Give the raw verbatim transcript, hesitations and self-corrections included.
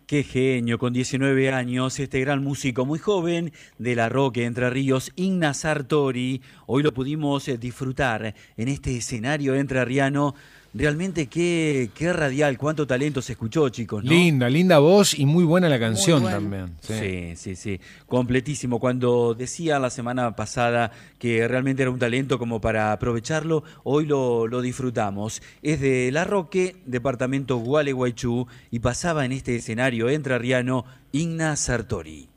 Qué genio, con diecinueve años, este gran músico muy joven de la Roque Entre Ríos, Igna Sartori. Hoy lo pudimos eh, disfrutar en este escenario entrerriano. Realmente qué, qué radial, cuánto talento se escuchó, chicos, ¿no? Linda, linda voz y muy buena la canción bueno. también. Sí. Sí, sí, sí, completísimo. Cuando decía la semana pasada que realmente era un talento como para aprovecharlo, hoy lo, lo disfrutamos. Es de La Roque, departamento Gualeguaychú, y pasaba en este escenario entrerriano Igna Sartori.